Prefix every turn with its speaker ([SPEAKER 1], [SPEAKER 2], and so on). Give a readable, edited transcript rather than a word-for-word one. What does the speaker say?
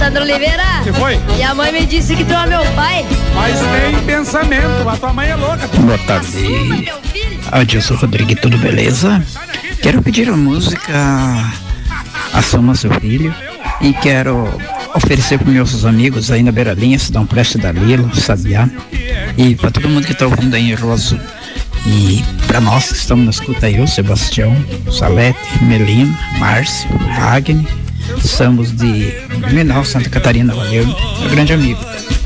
[SPEAKER 1] Sandra Oliveira.
[SPEAKER 2] Que foi?
[SPEAKER 1] Minha mãe me disse que tu é meu pai.
[SPEAKER 2] Mas tem pensamento, a tua mãe é louca.
[SPEAKER 3] Boa tarde. Adilson Rodrigues, tudo beleza? Quero pedir a música Assuma Seu Filho e quero oferecer para meus amigos aí na Beiralinha, Cidão Preste da Lilo, Sabiá, e para todo mundo que está ouvindo aí em Roso. E para nós que estamos na escuta aí, o Sebastião, Salete, Melina, Márcio, Wagner, somos de Blumenau, Santa Catarina, valeu, meu grande amigo.